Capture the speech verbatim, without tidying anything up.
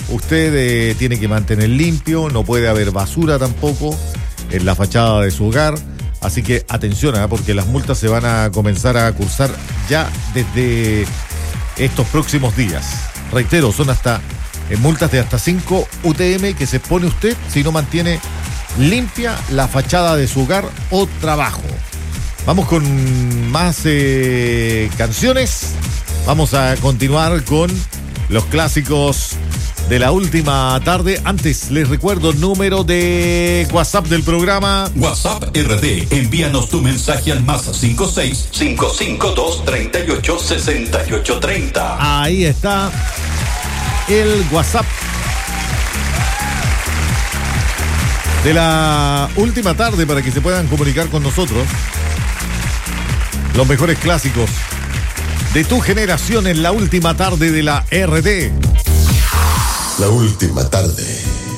usted eh, tiene que mantener limpio, no puede haber basura tampoco en la fachada de su hogar. Así que atención, ¿eh? Porque las multas se van a comenzar a cursar ya desde estos próximos días. Reitero, son hasta eh, multas de hasta cinco U T M que se pone usted si no mantiene limpia la fachada de su hogar o trabajo. Vamos con más eh, canciones. Vamos a continuar con los clásicos de la última tarde. Antes les recuerdo número de WhatsApp del programa. WhatsApp R D, envíanos tu mensaje al más cinco seis, cinco cinco dos, treinta y ocho, sesenta y ocho, treinta. Ahí está el WhatsApp de la última tarde para que se puedan comunicar con nosotros. Los mejores clásicos de tu generación en la última tarde de la R D. La última tarde.